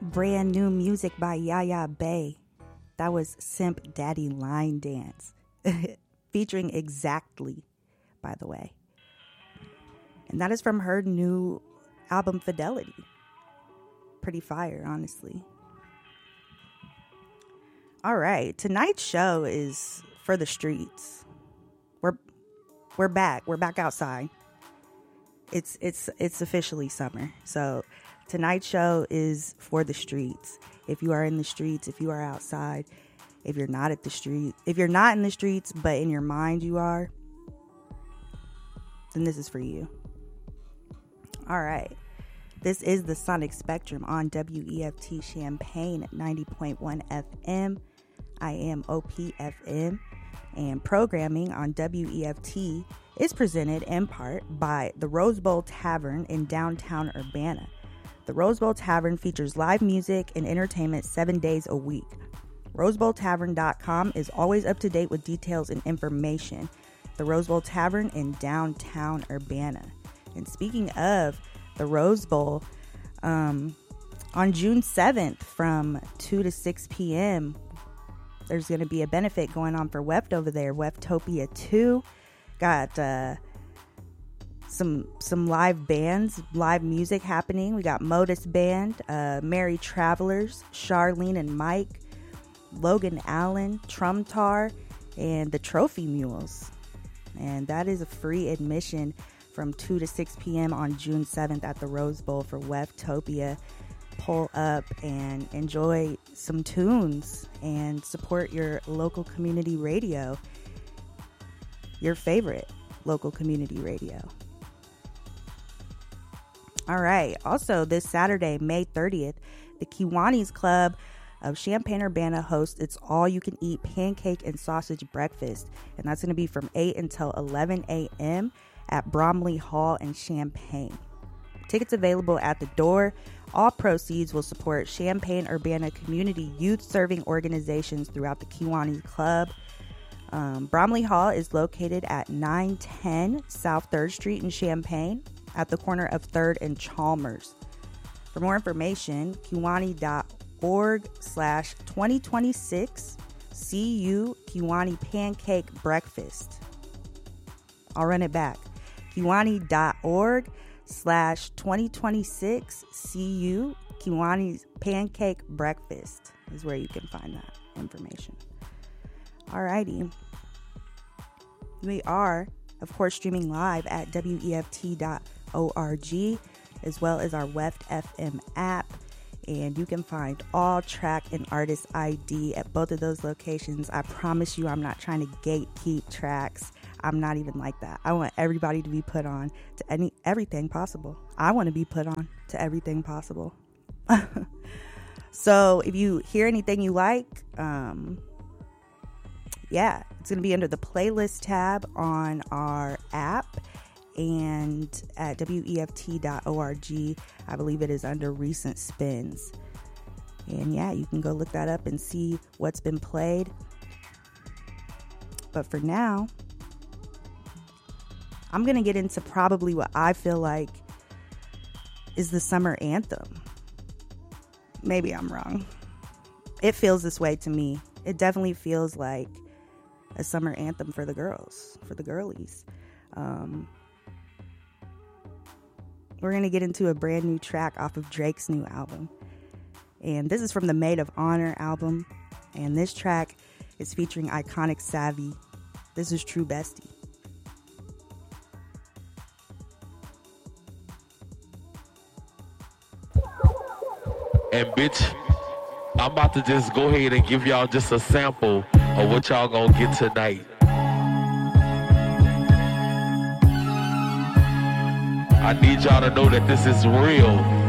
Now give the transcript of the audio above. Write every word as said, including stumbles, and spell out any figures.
brand new music by Yaya Bay. That was Simp Daddy Line Dance. Featuring Exactly, by the way. And that is from her new album, Fidelity. Pretty fire, honestly. All right. Tonight's show is for the streets. We're we're back. We're back outside. It's it's it's officially summer. So tonight's show is for the streets. If you are in the streets, if you are outside, if you're not at the street, if you're not in the streets, but in your mind you are, then this is for you. All right. This is the Sonic Spectrum on W E F T Champaign at ninety point one F M. I am O P F M, and programming on W E F T is presented in part by the Rose Bowl Tavern in downtown Urbana. The Rose Bowl Tavern features live music and entertainment seven days a week. rose bowl tavern dot com is always up to date with details and information. The Rose Bowl Tavern in downtown Urbana. And speaking of the Rose Bowl, um, on June seventh from two to six p.m., there's going to be a benefit going on for W E F T over there. Weftopia two. Got uh, some some live bands, live music happening. We got Modus Band, uh, Merry Travelers, Charlene and Mike, Logan Allen, Trumtar, and the Trophy Mules. And that is a free admission from two to six p.m. on June seventh at the Rose Bowl for Weftopia. Pull up and enjoy some tunes and support your local community radio. Your favorite local community radio. All right. Also, this Saturday, May thirtieth, the Kiwanis Club of Champaign-Urbana hosts its all-you-can-eat pancake and sausage breakfast. And that's going to be from eight until eleven a.m. at Bromley Hall in Champaign. Tickets available at the door. All proceeds will support Champaign-Urbana community youth-serving organizations throughout the Kiwanis Club. Um, Bromley Hall is located at nine ten South third Street in Champaign at the corner of third and Chalmers. For more information, kiwani.org slash 2026 CU Kiwani Pancake Breakfast. I'll run it back. kiwani.org slash 2026 CU Kiwani's Pancake Breakfast is where you can find that information. Alrighty. We are, of course, streaming live at W E F T dot org as well as our W E F T F M app. And you can find all track and artist I D at both of those locations. I promise you I'm not trying to gatekeep tracks. I'm not even like that. I want everybody to be put on to any everything possible. I want to be put on to everything possible. So if you hear anything you like, um, yeah, it's going to be under the playlist tab on our app and at W E F T dot org. I believe it is under recent spins. And yeah, you can go look that up and see what's been played. But for now, I'm going to get into probably what I feel like is the summer anthem. Maybe I'm wrong. It feels this way to me. It definitely feels like a summer anthem for the girls, for the girlies. Um, we're going to get into a brand new track off of Drake's new album. And this is from the Maid of Honor album. And this track is featuring Iconic Savvy. This is True Bestie. And bitch, I'm about to just go ahead and give y'all just a sample of what y'all gonna get tonight. I need y'all to know that this is real.